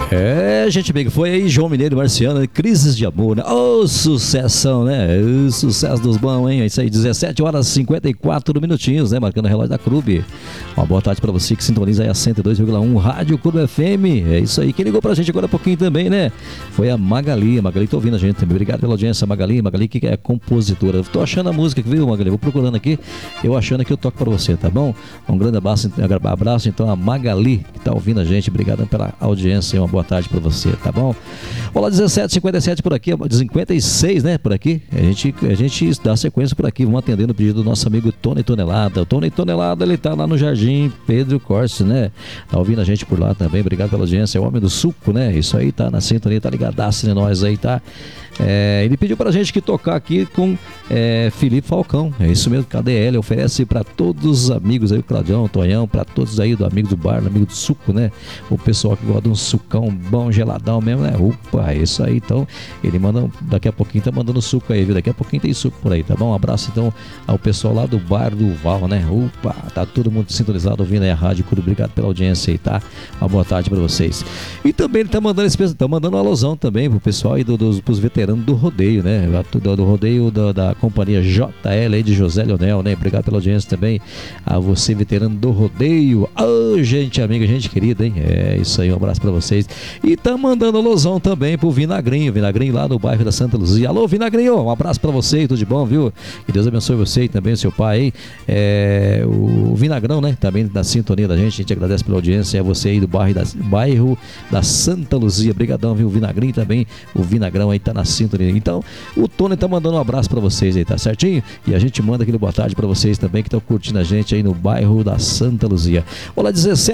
Gente amiga, foi aí João Mineiro e Marciano, Crises de Amor, né? Ô, sucessão, né? O sucesso dos bons, hein? É isso aí, 17 horas e 54 minutinhos, né? Marcando o relógio da Clube. Uma boa tarde pra você que sintoniza aí a 102,1 Rádio Clube FM. É isso aí, quem ligou pra gente agora há pouquinho também, né? Foi a Magali. A Magali tá ouvindo a gente também. Obrigado pela audiência, Magali. Magali que é compositora. Eu tô achando a música, viu, Magali? Vou procurando aqui, eu achando que eu toco pra você, tá bom? Um grande abraço então a Magali que tá ouvindo a gente. Obrigado pela audiência e uma boa tarde pra você, tá bom? Olá, 17h57 por aqui, 56, né, por aqui. A gente dá sequência por aqui, vamos atendendo o pedido do nosso amigo Tony Tonelada. O Tony Tonelada, ele tá lá no Jardim Pedro Corse, né? Tá ouvindo a gente por lá também, obrigado pela audiência. É o homem do suco, né? Isso aí, tá na sintonia, tá ligadaço em nós aí, tá? Ele pediu pra gente que tocar aqui com Felipe Falcão. É isso mesmo, KDL oferece pra todos os amigos aí, o Claudião, o Tonhão, pra todos aí do amigo do bar, do amigo do suco, né? O pessoal que gosta de um sucão bom, geladão mesmo, né? Opa, é isso aí. Então, ele manda, daqui a pouquinho tá mandando suco aí, viu? Daqui a pouquinho tem suco por aí, tá bom? Um abraço então ao pessoal lá do bar do Val, né? Opa, tá todo mundo sintonizado ouvindo aí a Rádio Curo. Obrigado pela audiência aí, tá? Uma boa tarde pra vocês. E também ele tá mandando um alusão também pro pessoal aí pros veteranos do rodeio, né? Do rodeio da companhia JL aí de José Leonel, né? Obrigado pela audiência também a você, veterano do rodeio. Gente amiga, gente querida, hein? É isso aí, um abraço pra vocês. E tá mandando alusão também pro Vinagrinho lá no bairro da Santa Luzia. Alô, Vinagrinho, um abraço pra você, tudo de bom, viu? Que Deus abençoe você e também o seu pai aí. O Vinagrão, né? Também da sintonia da gente, a gente agradece pela audiência. É você aí do bairro da Santa Luzia. Obrigadão, viu? O Vinagrinho também, o Vinagrão aí tá na sintonia. Então, o Tony tá mandando um abraço pra vocês aí, tá certinho? E a gente manda aquele boa tarde pra vocês também que estão curtindo a gente aí no bairro da Santa Luzia. Olá,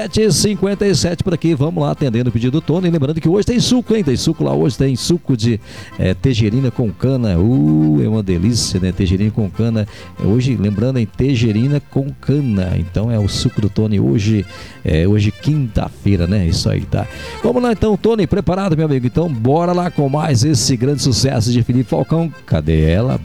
17h57 por aqui, vamos lá atendendo o pedido do Tony. Lembrando que hoje tem suco, hein? Tem suco lá hoje, tem suco de tegerina com cana. É uma delícia, né? Tegerina com cana. Hoje, lembrando, em tegerina com cana. Então é o suco do Tony hoje, hoje quinta-feira, né? Isso aí, tá? Vamos lá então, Tony, preparado, meu amigo? Então bora lá com mais esse grande sucesso de Felipe Falcão. Cadê ela?